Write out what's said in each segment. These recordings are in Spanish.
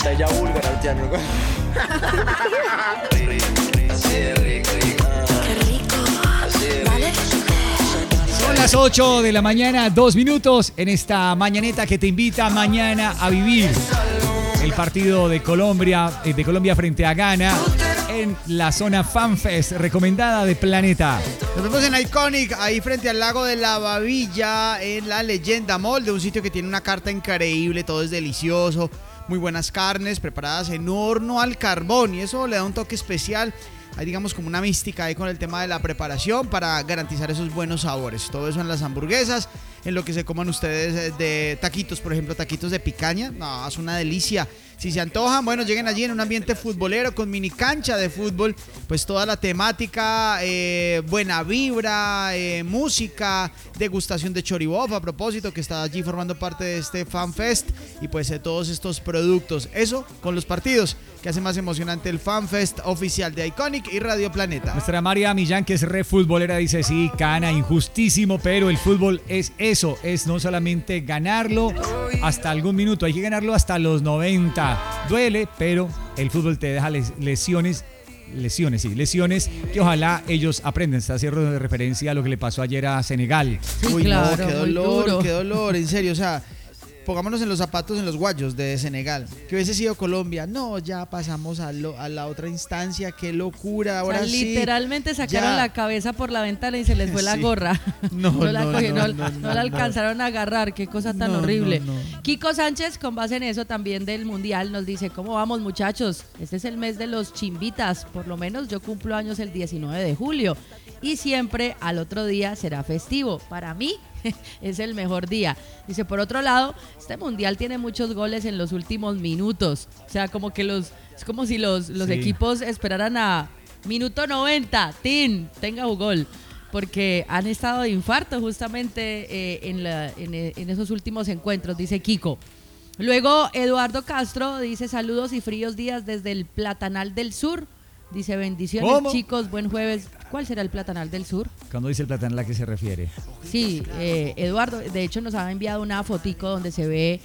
Ya búlgara el piano. Son las 8 de la mañana, 2 minutos en esta mañaneta que te invita mañana a vivir el partido de Colombia frente a Ghana en la zona FanFest recomendada de Planeta. Nos vemos en Iconic, ahí frente al lago de la Babilla, en la Leyenda Mall, de un sitio que tiene una carta increíble, todo es delicioso, muy buenas carnes preparadas en horno al carbón y eso le da un toque especial. Hay digamos como una mística ahí con el tema de la preparación para garantizar esos buenos sabores. Todo eso en las hamburguesas, en lo que se coman ustedes de taquitos, por ejemplo, taquitos de picaña. No, es una delicia. Si se antojan, bueno, lleguen allí en un ambiente futbolero con mini cancha de fútbol, pues toda la temática, buena vibra, música, degustación de choribop, a propósito, que está allí formando parte de este FanFest y pues todos estos productos. Eso con los partidos que hace más emocionante el FanFest oficial de Iconic y Radio Planeta. Nuestra María Millán, que es re futbolera, dice: sí, Cana, injustísimo, pero el fútbol es eso, es no solamente ganarlo hasta algún minuto, hay que ganarlo hasta los 90. Duele, pero el fútbol te deja lesiones que ojalá ellos aprendan. Está haciendo referencia a lo que le pasó ayer a Senegal. Sí, uy, claro, no, qué dolor, en serio, o sea, pongámonos en los zapatos en los guayos de Senegal. Que hubiese sido Colombia. No, ya pasamos a la otra instancia. Qué locura. Ahora o sea, sí. Literalmente sacaron la cabeza por la ventana y se les fue la gorra. No la alcanzaron a agarrar. Qué cosa tan horrible. Kiko Sánchez, con base en eso también del Mundial, nos dice: ¿cómo vamos, muchachos? Este es el mes de los chimbitas. Por lo menos yo cumplo años el 19 de julio. Y siempre al otro día será festivo. Para mí es el mejor día. Dice, por otro lado, este mundial tiene muchos goles en los últimos minutos. O sea, como que es como si los equipos esperaran a minuto 90, tenga un gol. Porque han estado de infarto justamente en esos últimos encuentros, dice Kiko. Luego Eduardo Castro dice: saludos y fríos días desde el Platanal del Sur. Dice: bendiciones. ¿Cómo? Chicos, buen jueves. ¿Cuál será el Platanal del Sur? Cuando dice el Platanal, ¿a qué se refiere? Sí, Eduardo, de hecho nos ha enviado una fotico donde se ve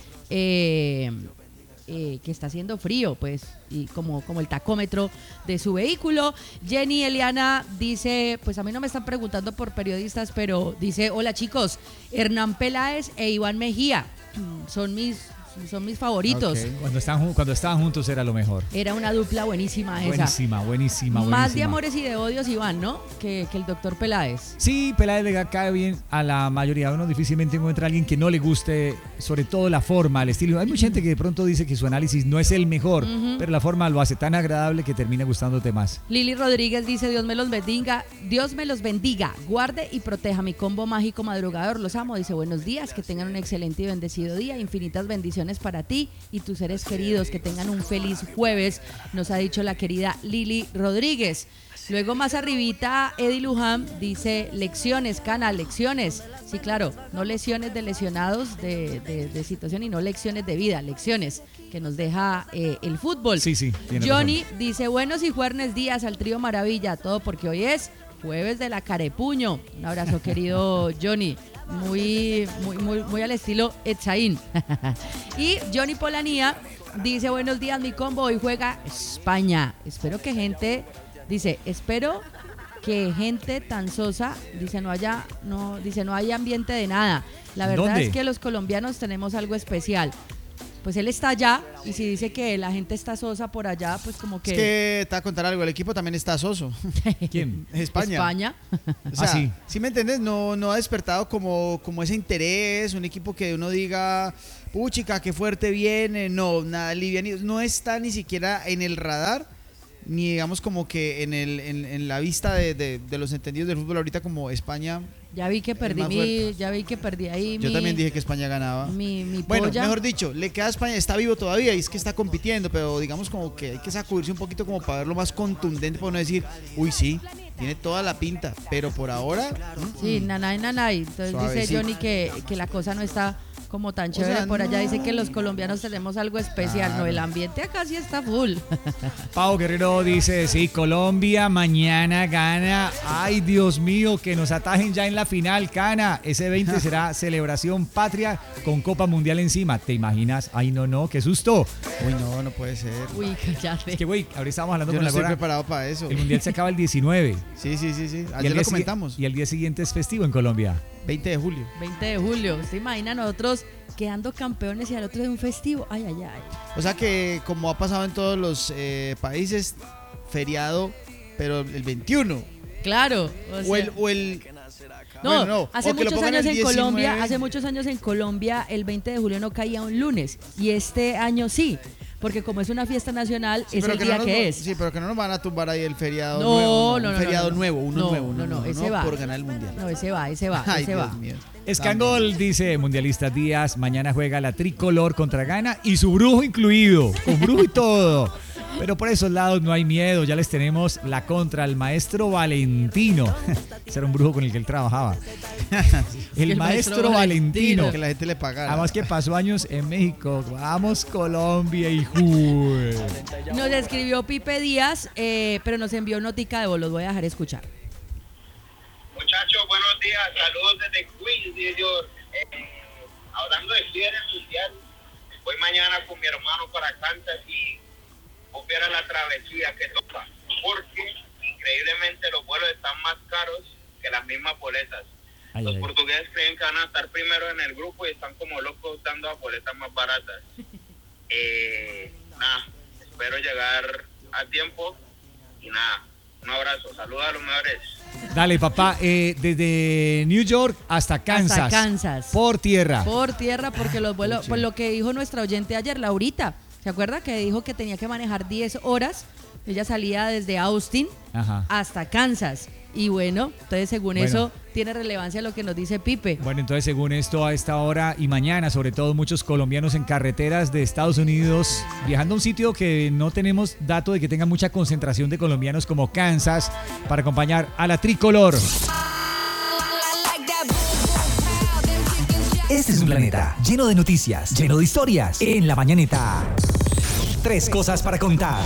que está haciendo frío, pues, y como el tacómetro de su vehículo. Jenny Eliana dice: pues a mí no me están preguntando por periodistas, pero dice: hola chicos, Hernán Peláez e Iván Mejía son mis favoritos. Okay. Cuando estaban juntos era lo mejor. Era una dupla buenísima esa. Buenísima. Más de amores y de odios, Iván, ¿no? Que el doctor Peláez. Sí, Peláez le cae bien a la mayoría. Uno difícilmente encuentra a alguien que no le guste, sobre todo la forma, el estilo. Hay mucha gente que de pronto dice que su análisis no es el mejor, pero la forma lo hace tan agradable que termina gustándote más. Lili Rodríguez dice: Dios me los bendiga, guarde y proteja mi combo mágico madrugador. Los amo. Dice: buenos días, que tengan un excelente y bendecido día. Infinitas bendiciones para ti y tus seres queridos, que tengan un feliz jueves, nos ha dicho la querida Lili Rodríguez. Luego más arribita Eddie Luján dice: lecciones, Cana, lecciones. Sí, claro, no lesiones de lesionados de situación y no lecciones de vida, lecciones que nos deja el fútbol. Sí, Johnny razón. dice: buenos y juernes días al trío Maravilla, todo porque hoy es jueves de la carepuño. Un abrazo, querido Johnny. Muy al estilo Etzaín. Y Johnny Polanía dice: buenos días, mi combo, hoy juega España. Espero que gente tan sosa, dice, no haya ambiente de nada. La verdad ¿Dónde? Es que los colombianos tenemos algo especial. Pues él está allá, y si dice que la gente está sosa por allá, pues como que... Es que te voy a contar algo, el equipo también está soso. ¿Quién? España. O sea, sí. ¿Sí me entiendes? No ha despertado como ese interés, un equipo que uno diga, puchica, qué fuerte viene, no, nada, livianito, no está ni siquiera en el radar, ni digamos como que en la vista de los entendidos del fútbol ahorita como España. Ya vi que perdí ahí. Yo también dije que España ganaba. Bueno, polla. mejor dicho, le queda a España, está vivo todavía y es que está compitiendo, pero digamos como que hay que sacudirse un poquito como para verlo más contundente, para no decir, uy, sí, tiene toda la pinta, pero por ahora... Sí, nanay. Entonces suavecito. dice Johnny que la cosa no está como tan chévere por allá. Dice que los colombianos tenemos algo especial. Claro. No, el ambiente acá sí está full. Pau Guerrero dice, sí, Colombia mañana gana. Ay, Dios mío, que nos atajen ya en la final, Cana. Ese 20 será celebración patria con Copa Mundial encima. ¿Te imaginas? Ay, no, qué susto. Uy, no puede ser. Uy, cállate. Es que, güey, ahora estábamos hablando Yo con no la estoy Gora. preparado para eso. El Mundial se acaba el 19. Sí. Ayer lo comentamos. Y el día siguiente es festivo en Colombia. 20 de julio. 20 de julio. ¿Se imagina nosotros quedando campeones y al otro de un festivo? Ay. O sea que, como ha pasado en todos los países, feriado, pero el 21. Claro. No, hace muchos años en Colombia el 20 de julio no caía un lunes y este año sí. Porque como es una fiesta nacional, sí, es el día que es. Sí, pero que no nos van a tumbar ahí el feriado nuevo. No, feriado nuevo, ese va. Por ganar el Mundial. No, ese va. Ay, Dios mío. Escangol dice, Mundialistas Díaz, mañana juega la tricolor contra Ghana y su brujo incluido, con brujo y todo. Pero por esos lados no hay miedo, ya les tenemos la contra, el maestro Valentino. Ese era un brujo con el que él trabajaba. El maestro Valentino. Que la gente le pagara. Además que pasó años en México. Vamos Colombia, hijo. Nos escribió Pipe Díaz, pero nos envió notica de voz, los voy a dejar escuchar. Muchachos, buenos días, saludos desde Queens, New York. Hablando de cierre mundial, voy mañana con mi hermano para Kansas y copiar la travesía que toca, porque increíblemente los vuelos están más caros que las mismas boletas. Los portugueses creen que van a estar primero en el grupo y están como locos dando las boletas más baratas. Espero llegar a tiempo y un abrazo, saludos a los mejores. Dale, papá, desde New York hasta Kansas. Hasta Kansas. Por tierra. Por tierra, porque los vuelos, por lo que dijo nuestra oyente ayer, Laurita, ¿se acuerda que dijo que tenía que manejar 10 horas? Ella salía desde Austin hasta Kansas. Y bueno, entonces según eso tiene relevancia lo que nos dice Pipe. Bueno, entonces según esto a esta hora y mañana, sobre todo muchos colombianos en carreteras de Estados Unidos, viajando a un sitio que no tenemos dato de que tenga mucha concentración de colombianos como Kansas, para acompañar a la tricolor. Este es un planeta lleno de noticias, lleno de historias. En La Mañanita, 3 cosas para contar.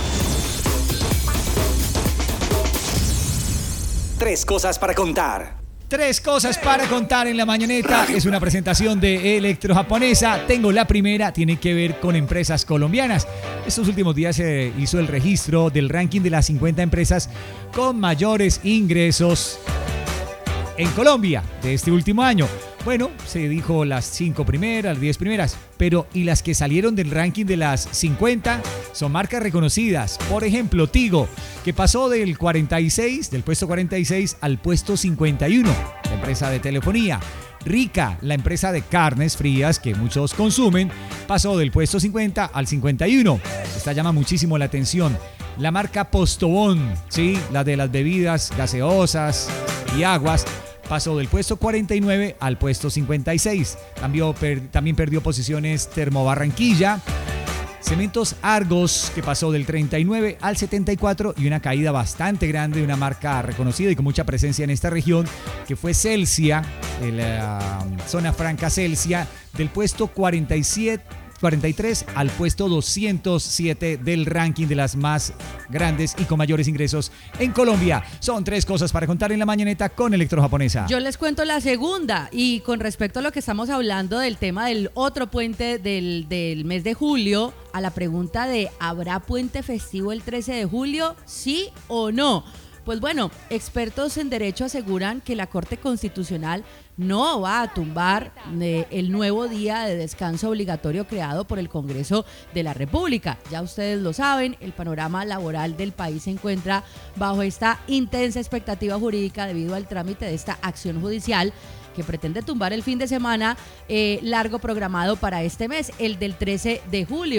3 cosas para contar. 3 cosas para contar en La Mañanita. Es una presentación de Electro Japonesa. Tengo la primera, tiene que ver con empresas colombianas. Estos últimos días se hizo el registro del ranking de las 50 empresas con mayores ingresos en Colombia de este último año. Bueno, se dijo las 5 primeras, las 10 primeras, pero ¿y las que salieron del ranking de las 50? Son marcas reconocidas. Por ejemplo, Tigo, que pasó del puesto 46 al puesto 51, la empresa de telefonía. Rica, la empresa de carnes frías que muchos consumen, pasó del puesto 50 al 51. Esta llama muchísimo la atención. La marca Postobón, ¿sí? La de las bebidas gaseosas y aguas, pasó del puesto 49 al puesto 56. También perdió posiciones Termobarranquilla. Cementos Argos, que pasó del 39 al 74, y una caída bastante grande de una marca reconocida y con mucha presencia en esta región, que fue Celsia, la zona franca Celsia, del puesto 43 al puesto 207 del ranking de las más grandes y con mayores ingresos en Colombia. Son 3 cosas para contar en La Mañanita con Electro Japonesa. Yo les cuento la segunda, y con respecto a lo que estamos hablando del tema del otro puente del mes de julio, a la pregunta de ¿habrá puente festivo el 13 de julio? ¿Sí o no? Pues bueno, expertos en derecho aseguran que la Corte Constitucional no va a tumbar el nuevo día de descanso obligatorio creado por el Congreso de la República. Ya ustedes lo saben, el panorama laboral del país se encuentra bajo esta intensa expectativa jurídica debido al trámite de esta acción judicial que pretende tumbar el fin de semana largo programado para este mes, el del 13 de julio.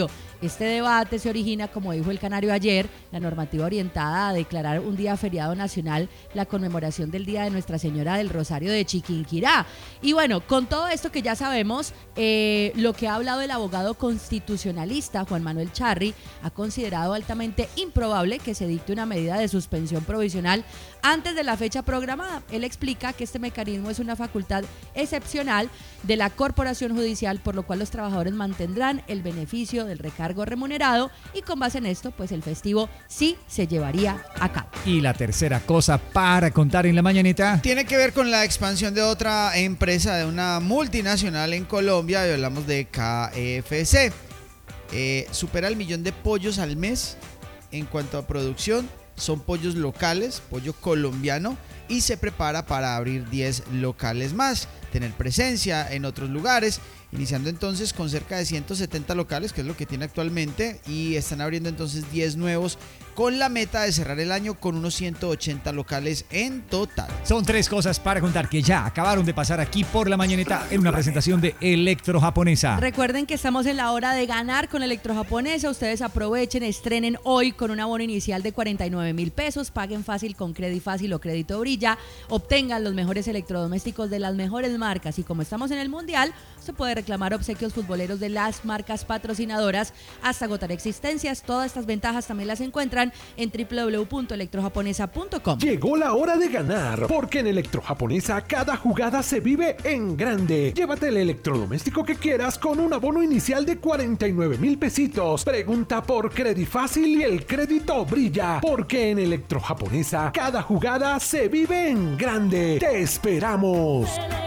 Este debate se origina, como dijo el Canario ayer, la normativa orientada a declarar un día feriado nacional la conmemoración del Día de Nuestra Señora del Rosario de Chiquinquirá. Y bueno, con todo esto que ya sabemos, lo que ha hablado el abogado constitucionalista Juan Manuel Charri ha considerado altamente improbable que se dicte una medida de suspensión provisional antes de la fecha programada. Él explica que este mecanismo es una facultad excepcional de la Corporación Judicial, por lo cual los trabajadores mantendrán el beneficio del recargo remunerado y con base en esto, pues el festivo sí se llevaría a cabo. Y la tercera cosa para contar en la mañanita tiene que ver con la expansión de otra empresa, de una multinacional en Colombia, y hablamos de KFC. Supera el 1.000.000 de pollos al mes en cuanto a producción. Son pollos locales, pollo colombiano, y se prepara para abrir 10 locales más, tener presencia en otros lugares, iniciando entonces con cerca de 170 locales, que es lo que tiene actualmente, y están abriendo entonces 10 nuevos con la meta de cerrar el año con unos 180 locales en total. Son 3 cosas para contar que ya acabaron de pasar aquí por la mañanita en una presentación de Electrojaponesa. Recuerden que estamos en la hora de ganar con Electrojaponesa. Ustedes aprovechen, estrenen hoy con un abono inicial de 49.000 pesos, paguen fácil con Crédito Fácil o Crédito Brilla, obtengan los mejores electrodomésticos de las mejores marcas, y como estamos en el Mundial, se puede reclamar obsequios futboleros de las marcas patrocinadoras hasta agotar existencias. Todas estas ventajas también las encuentran en www.electrojaponesa.com. Llegó la hora de ganar, porque en Electrojaponesa cada jugada se vive en grande. Llévate el electrodoméstico que quieras con un abono inicial de 49.000 pesitos. Pregunta por Crédito Fácil y el crédito brilla, porque en Electrojaponesa cada jugada se vive en grande. ¡Te esperamos!